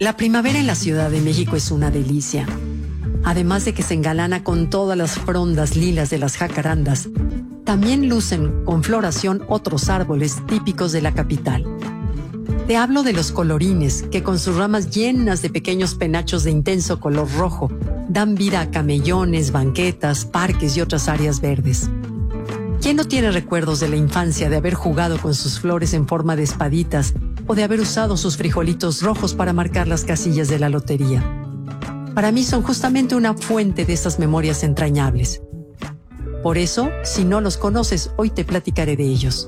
La primavera en la Ciudad de México es una delicia. Además de que se engalana con todas las frondas lilas de las jacarandas, también lucen con floración otros árboles típicos de la capital. Te hablo de los colorines, que con sus ramas llenas de pequeños penachos de intenso color rojo, dan vida a camellones, banquetas, parques y otras áreas verdes. ¿Quién no tiene recuerdos de la infancia de haber jugado con sus flores en forma de espaditas o de haber usado sus frijolitos rojos para marcar las casillas de la lotería? Para mí son justamente una fuente de esas memorias entrañables. Por eso, si no los conoces, hoy te platicaré de ellos.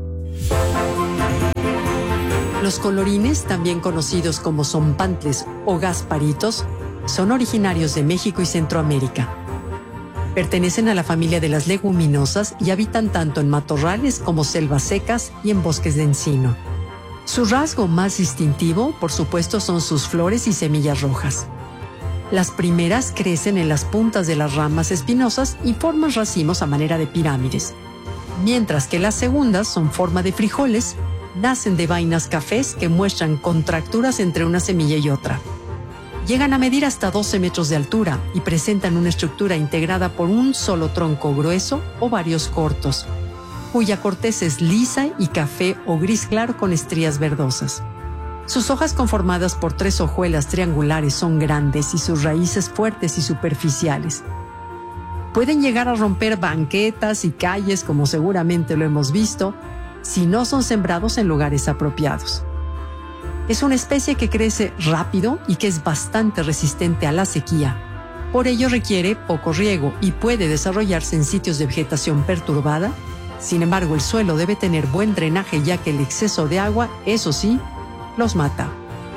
Los colorines, también conocidos como zompantles o gasparitos, son originarios de México y Centroamérica. Pertenecen a la familia de las leguminosas y habitan tanto en matorrales como selvas secas y en bosques de encino. Su rasgo más distintivo, por supuesto, son sus flores y semillas rojas. Las primeras crecen en las puntas de las ramas espinosas y forman racimos a manera de pirámides, mientras que las segundas son forma de frijoles, nacen de vainas cafés que muestran contracturas entre una semilla y otra. Llegan a medir hasta 12 metros de altura y presentan una estructura integrada por un solo tronco grueso o varios cortos, cuya corteza es lisa y café o gris claro con estrías verdosas. Sus hojas conformadas por 3 hojuelas triangulares son grandes y sus raíces fuertes y superficiales. Pueden llegar a romper banquetas y calles, como seguramente lo hemos visto, si no son sembrados en lugares apropiados. Es una especie que crece rápido y que es bastante resistente a la sequía. Por ello requiere poco riego y puede desarrollarse en sitios de vegetación perturbada. Sin embargo, el suelo debe tener buen drenaje, ya que el exceso de agua, eso sí, los mata.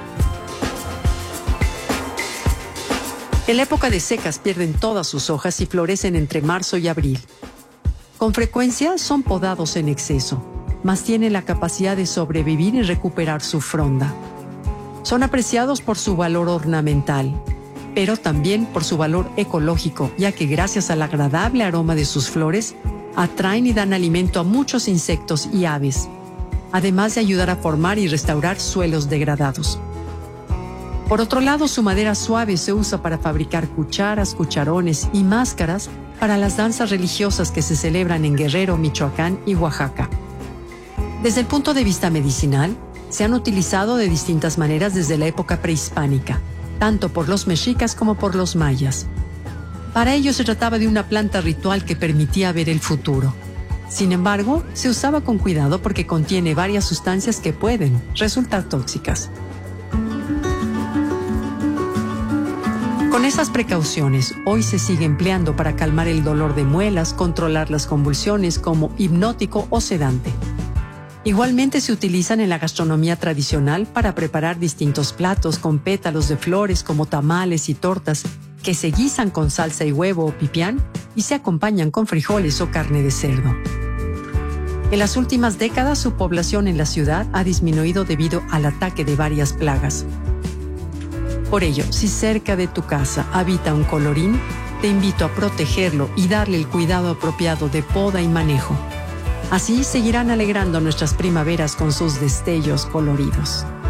En la época de secas pierden todas sus hojas y florecen entre marzo y abril. Con frecuencia son podados en exceso, mas tienen la capacidad de sobrevivir y recuperar su fronda. Son apreciados por su valor ornamental, pero también por su valor ecológico, ya que gracias al agradable aroma de sus flores, atraen y dan alimento a muchos insectos y aves, además de ayudar a formar y restaurar suelos degradados. Por otro lado, su madera suave se usa para fabricar cucharas, cucharones y máscaras para las danzas religiosas que se celebran en Guerrero, Michoacán y Oaxaca. Desde el punto de vista medicinal, se han utilizado de distintas maneras desde la época prehispánica, tanto por los mexicas como por los mayas. Para ellos se trataba de una planta ritual que permitía ver el futuro. Sin embargo, se usaba con cuidado porque contiene varias sustancias que pueden resultar tóxicas. Con esas precauciones, hoy se sigue empleando para calmar el dolor de muelas, controlar las convulsiones como hipnótico o sedante. Igualmente se utilizan en la gastronomía tradicional para preparar distintos platos con pétalos de flores como tamales y tortas que se guisan con salsa y huevo o pipián y se acompañan con frijoles o carne de cerdo. En las últimas décadas, su población en la ciudad ha disminuido debido al ataque de varias plagas. Por ello, si cerca de tu casa habita un colorín, te invito a protegerlo y darle el cuidado apropiado de poda y manejo. Así seguirán alegrando nuestras primaveras con sus destellos coloridos.